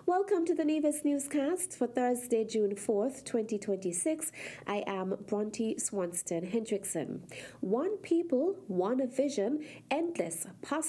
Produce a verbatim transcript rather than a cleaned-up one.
Welcome to the Nevis Newscast for Thursday, June fourth, twenty twenty-six. I am Bronte Swanston Hendrickson. One people, one vision, endless possibilities.